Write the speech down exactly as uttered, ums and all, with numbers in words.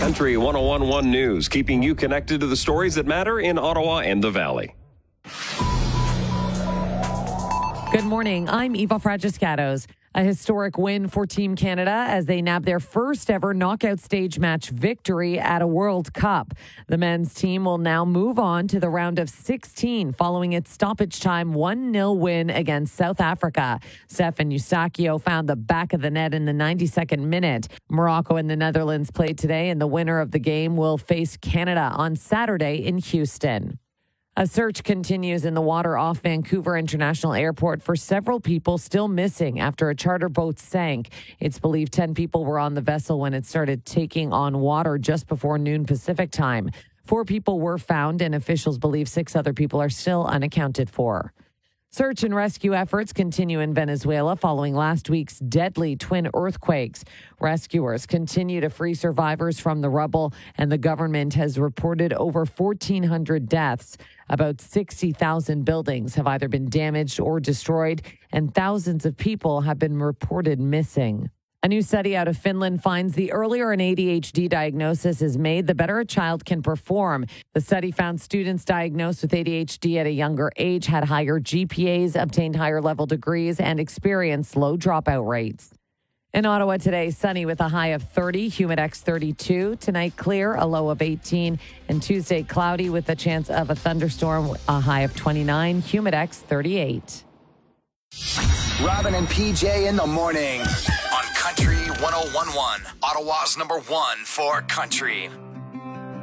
Country one oh one point one News, keeping you connected to the stories that matter in Ottawa and the Valley. Good morning. I'm Eva Fragiscatos. A historic win for Team Canada as they nab their first ever knockout stage match victory at a World Cup. The men's team will now move on to the round of sixteen following its stoppage time one nil win against South Africa. Stefan Eustáquio found the back of the net in the ninety-second minute. Morocco and the Netherlands played today, and the winner of the game will face Canada on Saturday in Houston. A search continues in the water off Vancouver International Airport for several people still missing after a charter boat sank. It's believed ten people were on the vessel when it started taking on water just before noon Pacific time. Four people were found, and officials believe six other people are still unaccounted for. Search and rescue efforts continue in Venezuela following last week's deadly twin earthquakes. Rescuers continue to free survivors from the rubble, and the government has reported over fourteen hundred deaths. About sixty thousand buildings have either been damaged or destroyed, and thousands of people have been reported missing. A new study out of Finland finds the earlier an A D H D diagnosis is made, the better a child can perform. The study found students diagnosed with A D H D at a younger age had higher G P As, obtained higher level degrees, and experienced low dropout rates. In Ottawa today, sunny with a high of thirty, Humidex thirty-two. Tonight, clear, a low of eighteen. And Tuesday, cloudy with a chance of a thunderstorm, a high of twenty-nine, Humidex thirty-eight. Robin and P J in the morning on Country one oh one point one, Ottawa's number one for country.